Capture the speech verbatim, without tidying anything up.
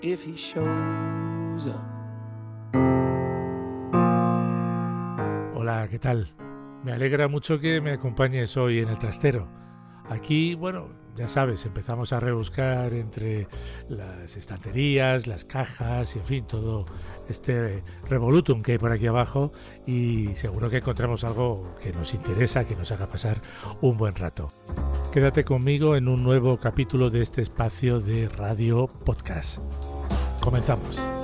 if he shows up. Hola, ¿qué tal? Me alegra mucho que me acompañes hoy en el trastero. Aquí, bueno, ya sabes, empezamos a rebuscar entre las estanterías, las cajas y, en fin, todo este revolutum que hay por aquí abajo, y seguro que encontramos algo que nos interesa, que nos haga pasar un buen rato. Quédate conmigo en un nuevo capítulo de este espacio de Radio Podcast. Comenzamos.